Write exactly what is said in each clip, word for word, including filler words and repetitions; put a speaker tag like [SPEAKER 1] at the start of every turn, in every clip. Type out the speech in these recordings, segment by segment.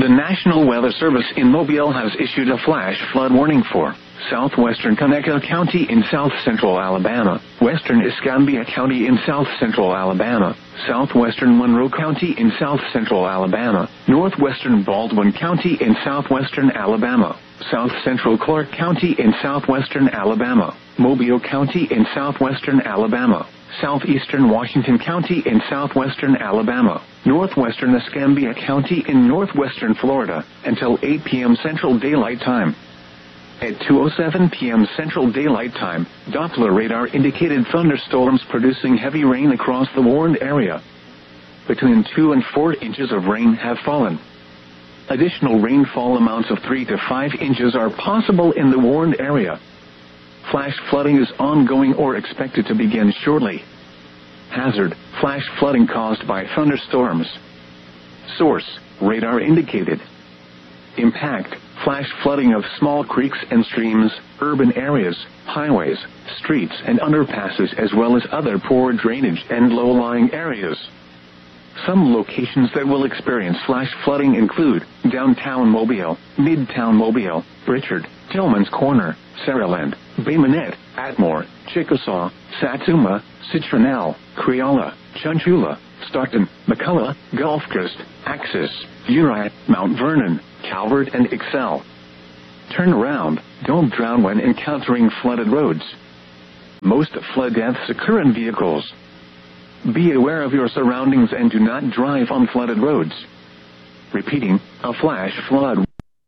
[SPEAKER 1] The National Weather Service in Mobile has issued a flash flood warning for southwestern Conecuh County in south-central Alabama, western Escambia County in south-central Alabama, southwestern Monroe County in south-central Alabama, northwestern Baldwin County in southwestern Alabama, south-central Clark County in southwestern Alabama, Mobile County in southwestern Alabama, southeastern Washington County in southwestern Alabama, northwestern Escambia County in northwestern Florida, until eight p.m. Central Daylight Time. At two oh seven p.m. Central Daylight Time, Doppler radar indicated thunderstorms producing heavy rain across the warned area. Between two and four inches of rain have fallen. Additional rainfall amounts of three to five inches are possible in the warned area. Flash flooding is ongoing or expected to begin shortly. Hazard: flash flooding caused by thunderstorms. Source: radar indicated. Impact: flash flooding of small creeks and streams, urban areas, highways, streets and underpasses, as well as other poor drainage and low-lying areas. Some locations that will experience flash flooding include downtown Mobile, midtown Mobile, Pritchard, Tillman's Corner, Saraland, Bay Minette, Atmore, Chickasaw, Satsuma, Citronelle, Creola, Chunchula, Stockton, McCullough, Gulfcrest, Axis, Uriah, Mount Vernon, Calvert and Excel. Turn around, don't drown when encountering flooded roads. Most flood deaths occur in vehicles. Be aware of your surroundings and do not drive on flooded roads. Repeating, a flash flood.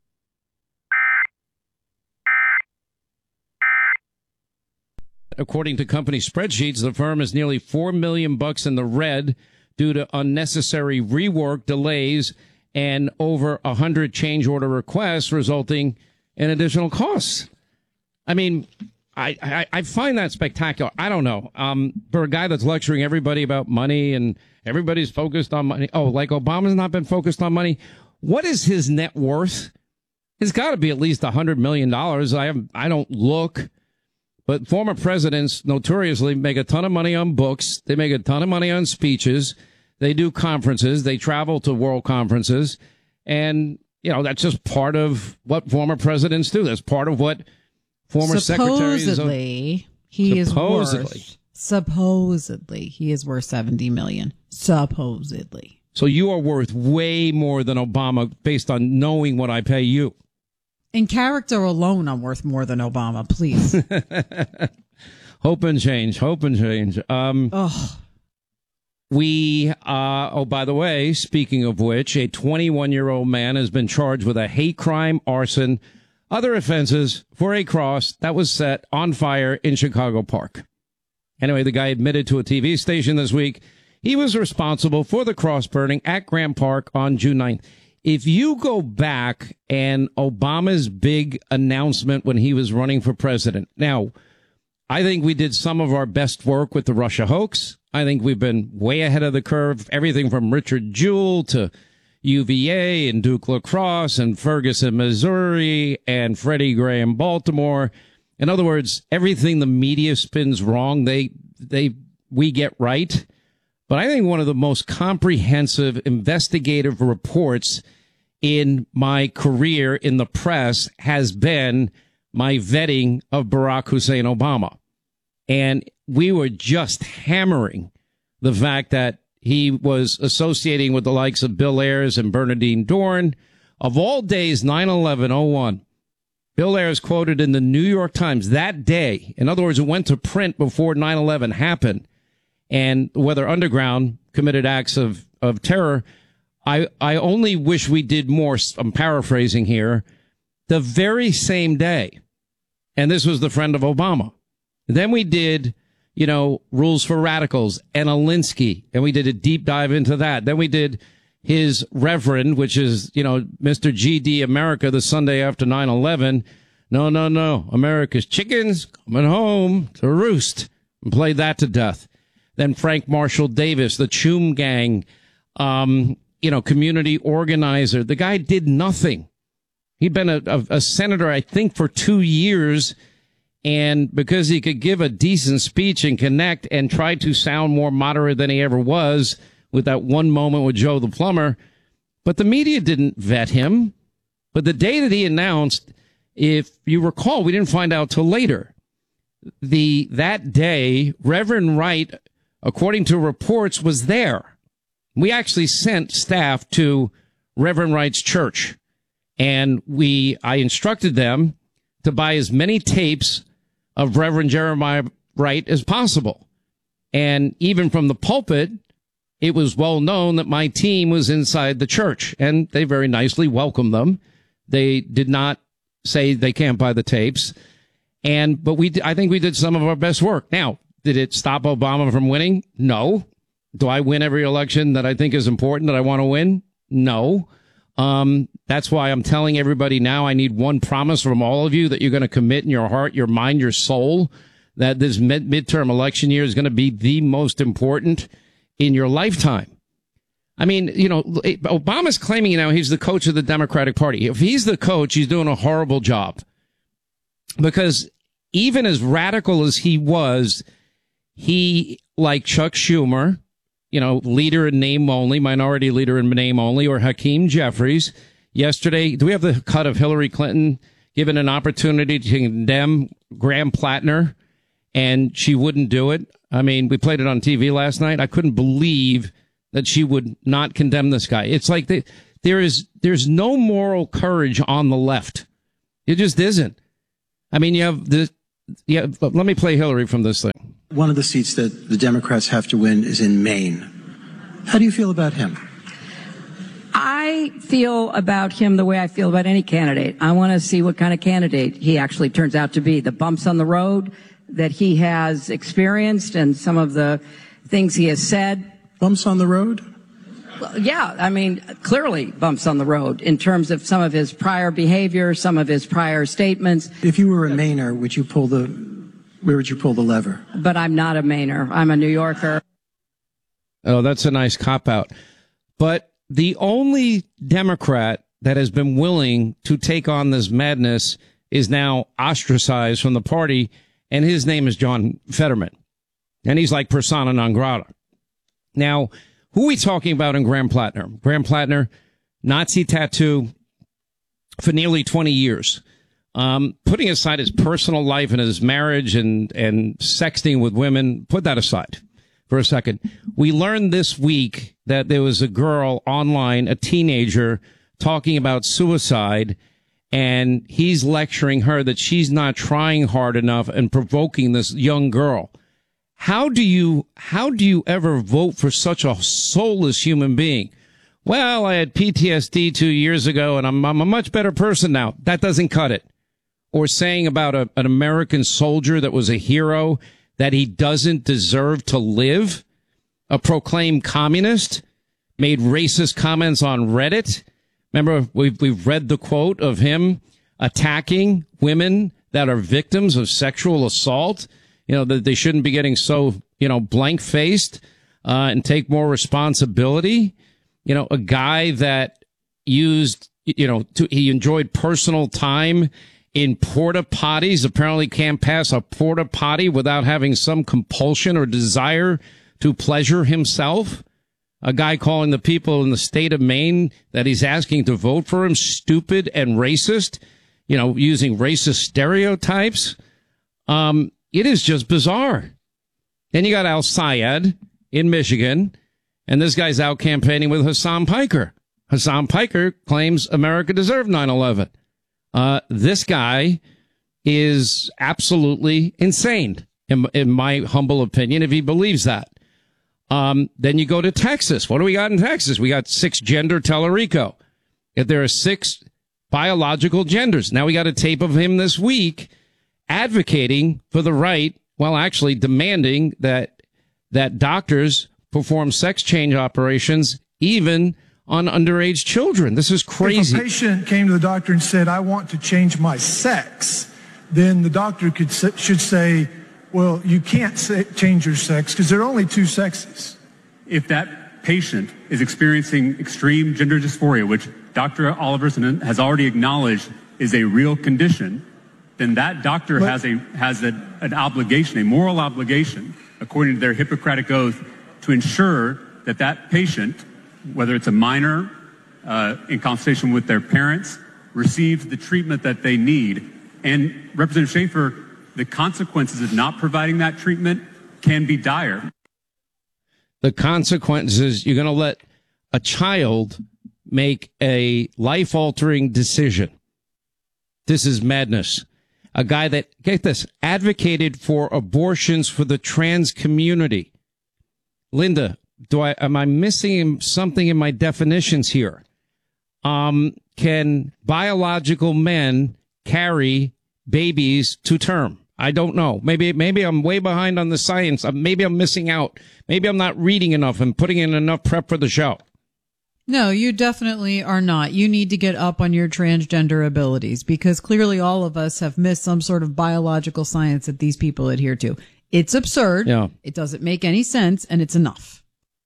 [SPEAKER 2] According to company spreadsheets, the firm is nearly four million bucks in the red due to unnecessary rework, delays, and over a hundred change order requests, resulting in additional costs. I mean, I, I, I find that spectacular. I don't know. Um, for a guy that's lecturing everybody about money and everybody's focused on money. Oh, like Obama's not been focused on money. What is his net worth? It's got to be at least a hundred million dollars. I have, I don't look, but former presidents notoriously make a ton of money on books. They make a ton of money on speeches. They do conferences. They travel to world conferences. And, you know, that's just part of what former presidents do. That's part of what former secretaries of...
[SPEAKER 3] Supposedly, he
[SPEAKER 2] supposedly.
[SPEAKER 3] is worth... Supposedly, he is worth seventy million dollars. Supposedly.
[SPEAKER 2] So you are worth way more than Obama based on knowing what I pay you.
[SPEAKER 3] In character alone, I'm worth more than Obama, please.
[SPEAKER 2] Hope and change. Hope and change. Um,
[SPEAKER 3] oh.
[SPEAKER 2] We, uh, oh, by the way, speaking of which, a twenty-one-year-old man has been charged with a hate crime, arson, other offenses for a cross that was set on fire in Chicago Park. Anyway, the guy admitted to a T V station this week he was responsible for the cross burning at Grant Park on June ninth. If you go back and Obama's big announcement when he was running for president, now, I think we did some of our best work with the Russia hoax. I think we've been way ahead of the curve. Everything from Richard Jewell to U V A and Duke Lacrosse and Ferguson, Missouri and Freddie Gray in Baltimore. In other words, everything the media spins wrong, they, they, we get right. But I think one of the most comprehensive investigative reports in my career in the press has been my vetting of Barack Hussein Obama. And we were just hammering the fact that he was associating with the likes of Bill Ayers and Bernardine Dohrn. Of all days, nine eleven oh one, Bill Ayers quoted in the New York Times that day. In other words, it went to print before nine eleven happened. And whether Underground committed acts of, of terror, I, I only wish we did more. I'm paraphrasing here. The very same day. And this was the friend of Obama. Then we did, you know, Rules for Radicals and Alinsky, and we did a deep dive into that. Then we did his Reverend, which is, you know, Mister G D America, the Sunday after nine eleven. No, no, no. America's chickens coming home to roost, and played that to death. Then Frank Marshall Davis, the Choom Gang, um, you know, community organizer. The guy did nothing. He'd been a, a, a senator, I think, for two years. And because he could give a decent speech and connect and try to sound more moderate than he ever was with that one moment with Joe the plumber, but the media didn't vet him. But the day that he announced, if you recall, we didn't find out till later. The that day, Reverend Wright, according to reports, was there. We actually sent staff to Reverend Wright's church, and we I instructed them to buy as many tapes of Reverend Jeremiah Wright as possible. And even from the pulpit, it was well known that my team was inside the church, and they very nicely welcomed them. They did not say they can't buy the tapes. And, but we, I think we did some of our best work. Now, did it stop Obama from winning? No. Do I win every election that I think is important, that I want to win? No. Um, that's why I'm telling everybody now I need one promise from all of you that you're going to commit in your heart, your mind, your soul, that this mid- midterm election year is going to be the most important in your lifetime. I mean, you know, Obama's claiming now he's the coach of the Democratic Party. If he's the coach, he's doing a horrible job. Because even as radical as he was, he, like Chuck Schumer, you know, leader in name only, minority leader in name only, or Hakeem Jeffries, yesterday, do we have the cut of Hillary Clinton given an opportunity to condemn Graham Plattner, and she wouldn't do it? I mean, we played it on T V last night. I couldn't believe that she would not condemn this guy. It's like they, there is there's no moral courage on the left. It just isn't. I mean, you have the yeah. Let me play Hillary from this thing.
[SPEAKER 4] One of the seats that the Democrats have to win is in Maine. How do you feel about him?
[SPEAKER 5] I feel about him the way I feel about any candidate. I want to see what kind of candidate he actually turns out to be. The bumps on the road that he has experienced and some of the things he has said.
[SPEAKER 4] Bumps on the road?
[SPEAKER 5] Well, yeah, I mean, clearly bumps on the road in terms of some of his prior behavior, some of his prior statements.
[SPEAKER 4] If you were a Mainer, would you pull the, where would you pull the lever?
[SPEAKER 5] But I'm not a Mainer. I'm a New Yorker.
[SPEAKER 2] Oh, that's a nice cop-out. But the only Democrat that has been willing to take on this madness is now ostracized from the party, and his name is John Fetterman. And he's like persona non grata. Now, who are we talking about in Graham Plattner? Graham Plattner, Nazi tattoo for nearly twenty years. Um, putting aside his personal life and his marriage and, and sexting with women, put that aside for a second. We learned this week that there was a girl online, a teenager, talking about suicide, and he's lecturing her that she's not trying hard enough and provoking this young girl. How do you, how do you ever vote for such a soulless human being? Well, I had P T S D two years ago and I'm, I'm a much better person now. That doesn't cut it. Or saying about a, an American soldier that was a hero that he doesn't deserve to live. A proclaimed communist made racist comments on Reddit. Remember, we've, we've read the quote of him attacking women that are victims of sexual assault. You know, that they shouldn't be getting so, you know, blank-faced uh, and take more responsibility. You know, a guy that used, you know, to, he enjoyed personal time in porta potties, apparently can't pass a porta potty without having some compulsion or desire to pleasure himself. A guy calling the people in the state of Maine that he's asking to vote for him stupid and racist, you know, using racist stereotypes. Um, It is just bizarre. Then you got Al Sayed in Michigan, and this guy's out campaigning with Hassan Piker. Hassan Piker claims America deserved nine eleven. Uh, this guy is absolutely insane, in, in my humble opinion, if he believes that. Um, then you go to Texas. What do we got in Texas? We got six gender Tellerico. If there are six biological genders. Now we got a tape of him this week advocating for the right, well, actually demanding that that doctors perform sex change operations even on underage children. This is crazy.
[SPEAKER 6] If a patient came to the doctor and said, I want to change my sex, then the doctor could should say, well, you can't say, change your sex because there are only two sexes.
[SPEAKER 7] If that patient is experiencing extreme gender dysphoria, which Doctor Oliverson has already acknowledged is a real condition, then that doctor but, has a has a, an obligation, a moral obligation, according to their Hippocratic oath, to ensure that that patient, whether it's a minor, uh, in consultation with their parents, receive the treatment that they need. And Representative Schaefer, the consequences of not providing that treatment can be dire.
[SPEAKER 2] The consequences, you're going to let a child make a life-altering decision. This is madness. A guy that, get this, advocated for abortions for the trans community. Linda, do I am I missing something in my definitions here? Um, can biological men carry babies to term? I don't know. Maybe maybe I'm way behind on the science. Maybe I'm missing out. Maybe I'm not reading enough and putting in enough prep for the show.
[SPEAKER 3] No, you definitely are not. You need to get up on your transgender abilities, because clearly all of us have missed some sort of biological science that these people adhere to. It's absurd.
[SPEAKER 2] Yeah.
[SPEAKER 3] It doesn't make any sense, and it's enough.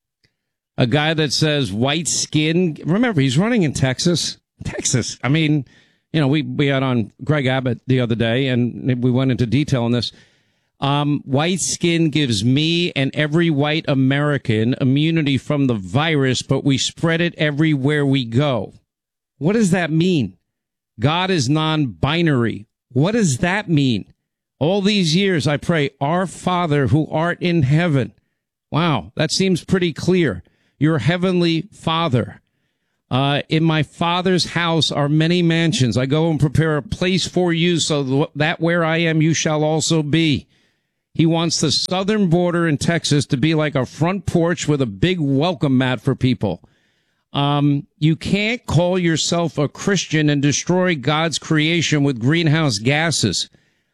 [SPEAKER 2] A guy that says white skin. Remember, he's running in Texas. Texas. I mean, you know, we, we had on Greg Abbott the other day, and we went into detail on this. Um, white skin gives me and every white American immunity from the virus, but we spread it everywhere we go. What does that mean? God is non-binary. What does that mean? All these years I pray, Our Father who art in heaven. Wow, that seems pretty clear. Your heavenly Father. Uh, in my Father's house are many mansions. I go and prepare a place for you so that where I am, you shall also be. He wants the southern border in Texas to be like a front porch with a big welcome mat for people. Um, you can't call yourself a Christian and destroy God's creation with greenhouse gases.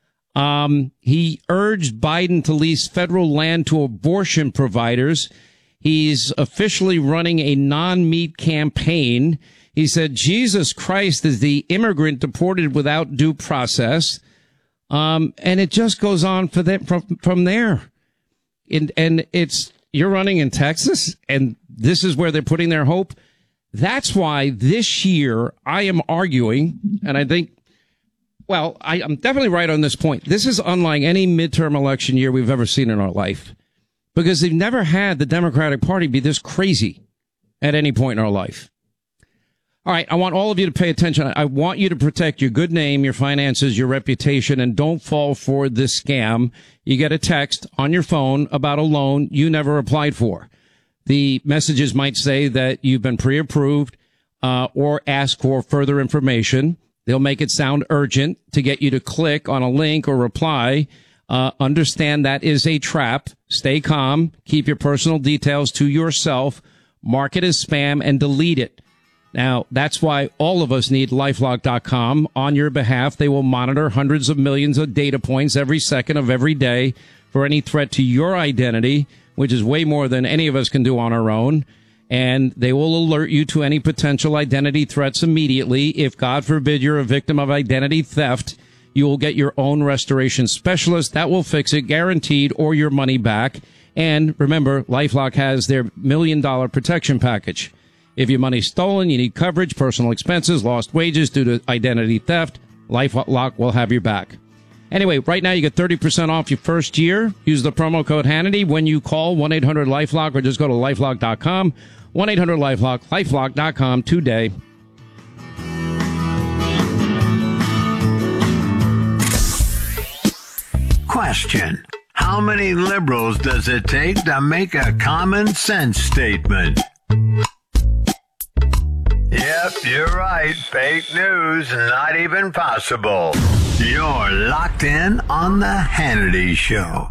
[SPEAKER 2] Um, he urged Biden to lease federal land to abortion providers. He's officially running a non-meat campaign. He said Jesus Christ is the immigrant deported without due process. Um, and it just goes on for them from, from there. And, and it's, you're running in Texas, and this is where they're putting their hope. That's why this year I am arguing, and I think, well, I, I'm definitely right on this point. This is unlike any midterm election year we've ever seen in our life, because they've never had the Democratic Party be this crazy at any point in our life. All right, I want all of you to pay attention. I want you to protect your good name, your finances, your reputation, and don't fall for this scam. You get a text on your phone about a loan you never applied for. The messages might say that you've been pre-approved uh, or ask for further information. They'll make it sound urgent to get you to click on a link or reply. Uh, understand that is a trap. Stay calm. Keep your personal details to yourself. Mark it as spam and delete it. Now, that's why all of us need LifeLock dot com on your behalf. They will monitor hundreds of millions of data points every second of every day for any threat to your identity, which is way more than any of us can do on our own. And they will alert you to any potential identity threats immediately. If, God forbid, you're a victim of identity theft, you will get your own restoration specialist. That will fix it, guaranteed, or your money back. And remember, LifeLock has their million dollar protection package. If your money's stolen, you need coverage, personal expenses, lost wages due to identity theft, LifeLock will have your back. Anyway, right now you get thirty percent off your first year. Use the promo code Hannity when you call one eight hundred LifeLock or just go to LifeLock dot com. one eight hundred LifeLock, LifeLock dot com today.
[SPEAKER 8] Question. How many liberals does it take to make a common sense statement? Yep, you're right. Fake news, not even possible. You're locked in on the Hannity Show.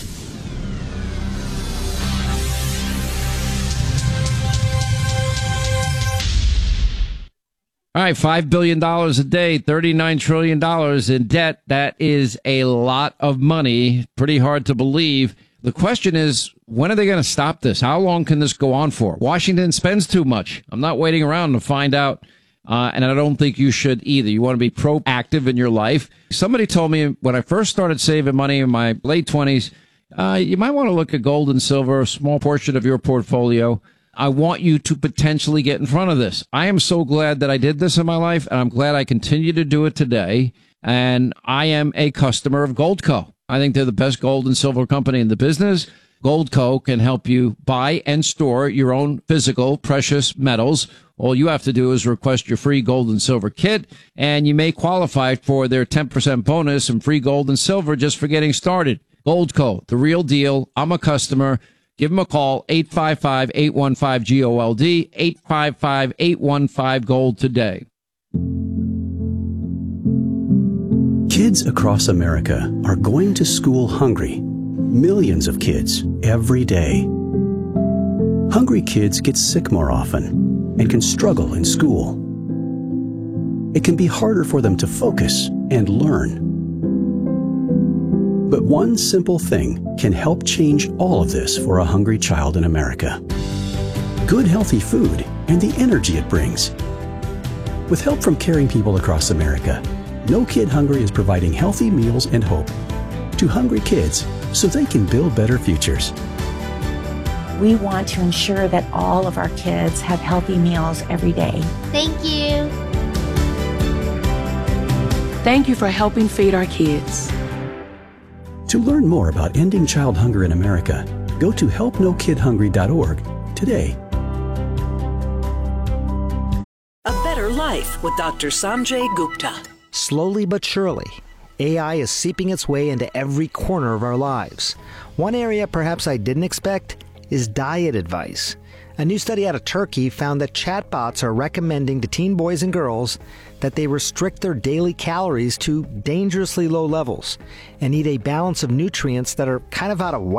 [SPEAKER 2] All right, five billion dollars a day, thirty-nine trillion dollars in debt. That is a lot of money. Pretty hard to believe. The question is, when are they going to stop this? How long can this go on for? Washington spends too much. I'm not waiting around to find out, uh, and I don't think you should either. You want to be proactive in your life. Somebody told me when I first started saving money in my late twenties, uh, you might want to look at gold and silver, a small portion of your portfolio. I want you to potentially get in front of this. I am so glad that I did this in my life, and I'm glad I continue to do it today. And I am a customer of Goldco. I think they're the best gold and silver company in the business. Goldco can help you buy and store your own physical precious metals. All you have to do is request your free gold and silver kit, and you may qualify for their ten percent bonus and free gold and silver just for getting started. Goldco, the real deal. I'm a customer. Give them a call, eight five five, eight one five, G O L D, eight five five, eight one five, GOLD today.
[SPEAKER 9] Kids across America are going to school hungry. Millions of kids every day. Hungry kids get sick more often and can struggle in school. It can be harder for them to focus and learn. But one simple thing can help change all of this for a hungry child in America. Good, healthy food and the energy it brings. With help from caring people across America, No Kid Hungry is providing healthy meals and hope to hungry kids so they can build better futures.
[SPEAKER 10] We want to ensure that all of our kids have healthy meals every day.
[SPEAKER 11] Thank you.
[SPEAKER 12] Thank you for helping feed our kids.
[SPEAKER 9] To learn more about ending child hunger in America, go to help no kid hungry dot org today.
[SPEAKER 13] A Better Life with Doctor Sanjay Gupta.
[SPEAKER 14] Slowly but surely, A I is seeping its way into every corner of our lives. One area perhaps I didn't expect is diet advice. A new study out of Turkey found that chatbots are recommending to teen boys and girls that they restrict their daily calories to dangerously low levels and eat a balance of nutrients that are kind of out of whack.